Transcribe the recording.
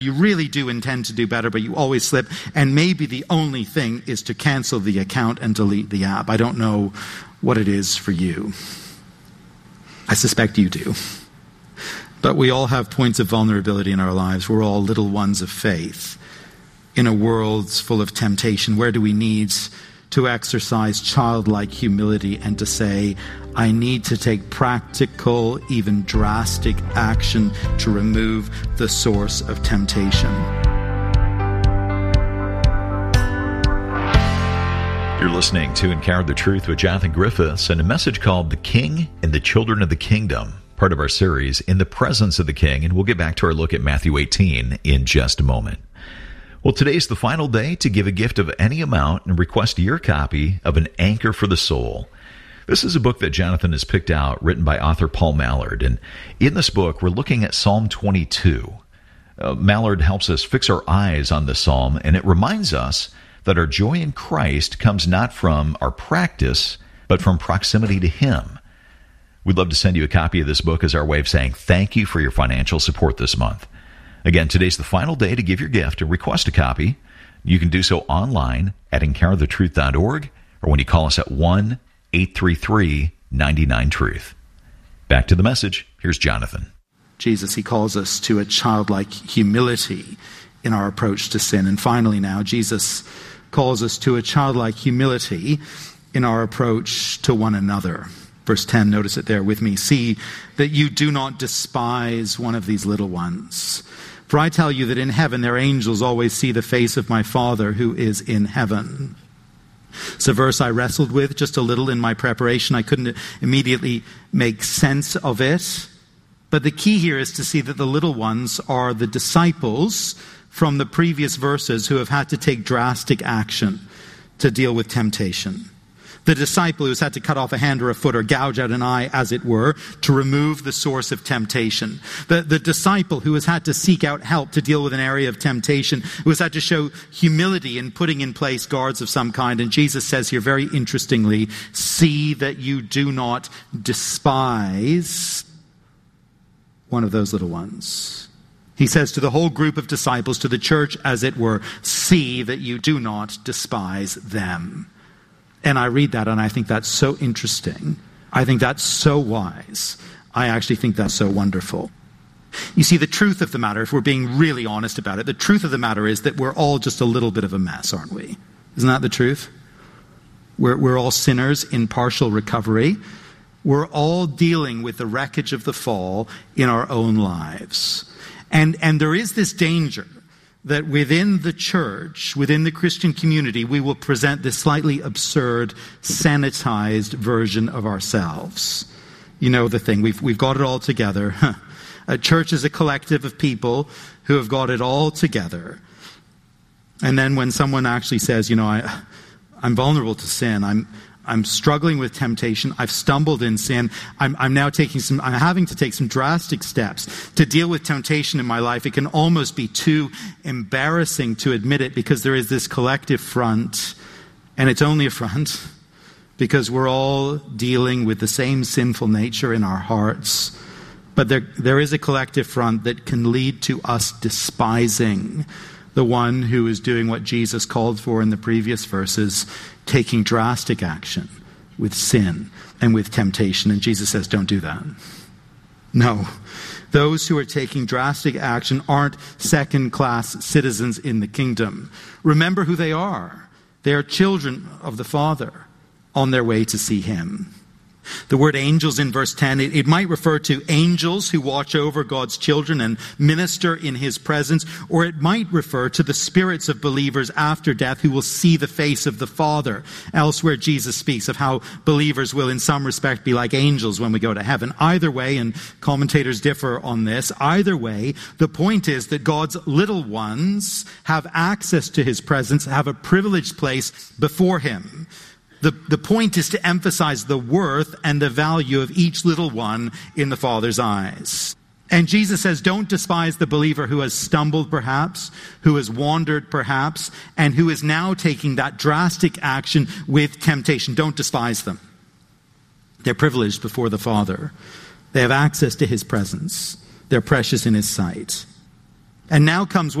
You really do intend to do better, but you always slip. And maybe the only thing is to cancel the account and delete the app. I don't know what it is for you. I suspect you do. But we all have points of vulnerability in our lives. We're all little ones of faith in a world full of temptation. Where do we need to exercise childlike humility and to say, I need to take practical, even drastic action to remove the source of temptation? You're listening to Encounter the Truth with Jonathan Griffiths and a message called The King and the Children of the Kingdom, part of our series, In the Presence of the King, and we'll get back to our look at Matthew 18 in just a moment. Well, today's the final day to give a gift of any amount and request your copy of An Anchor for the Soul. This is a book that Jonathan has picked out, written by author Paul Mallard. And in this book, we're looking at Psalm 22. Mallard helps us fix our eyes on the psalm, and it reminds us that our joy in Christ comes not from our practice, but from proximity to Him. We'd love to send you a copy of this book as our way of saying thank you for your financial support this month. Again, today's the final day to give your gift and request a copy. You can do so online at encounterthetruth.org or when you call us at 1-833-99-TRUTH. Back to the message. Here's Jonathan. Jesus, He calls us to a childlike humility in our approach to sin. And finally now, Jesus calls us to a childlike humility in our approach to one another. Verse 10, notice it there with me. See that you do not despise one of these little ones. For I tell you that in heaven their angels always see the face of my Father who is in heaven. It's a verse I wrestled with just a little in my preparation. I couldn't immediately make sense of it. But the key here is to see that the little ones are the disciples from the previous verses who have had to take drastic action to deal with temptation. The disciple who's had to cut off a hand or a foot or gouge out an eye, as it were, to remove the source of temptation. The disciple who has had to seek out help to deal with an area of temptation, who has had to show humility in putting in place guards of some kind. And Jesus says here very interestingly, see that you do not despise one of those little ones. He says to the whole group of disciples, to the church, as it were, see that you do not despise them. And I read that and I think that's so interesting. I think that's so wise. I actually think that's so wonderful. You see, the truth of the matter, if we're being really honest about it, the truth of the matter is that we're all just a little bit of a mess, aren't we? Isn't that the truth? We're all sinners in partial recovery. We're all dealing with the wreckage of the fall in our own lives. And there is this danger that within the church, within the Christian community, we will present this slightly absurd, sanitized version of ourselves. You know the thing, we've got it all together. A church is a collective of people who have got it all together. And then when someone actually says, I'm vulnerable to sin, I'm struggling with temptation, I've stumbled in sin, I'm having to take some drastic steps to deal with temptation in my life. It can almost be too embarrassing to admit it because there is this collective front, and it's only a front because we're all dealing with the same sinful nature in our hearts. But there is a collective front that can lead to us despising the one who is doing what Jesus called for in the previous verses, taking drastic action with sin and with temptation. And Jesus says, don't do that. No. Those who are taking drastic action aren't second-class citizens in the kingdom. Remember who they are. They are children of the Father on their way to see Him. The word angels in verse 10, it might refer to angels who watch over God's children and minister in His presence, or it might refer to the spirits of believers after death who will see the face of the Father. Elsewhere, Jesus speaks of how believers will in some respect be like angels when we go to heaven. Either way, and commentators differ on this, either way, the point is that God's little ones have access to His presence, have a privileged place before Him. The point is to emphasize the worth and the value of each little one in the Father's eyes. And Jesus says, don't despise the believer who has stumbled perhaps, who has wandered perhaps, and who is now taking that drastic action with temptation. Don't despise them. They're privileged before the Father. They have access to His presence. They're precious in His sight. And now comes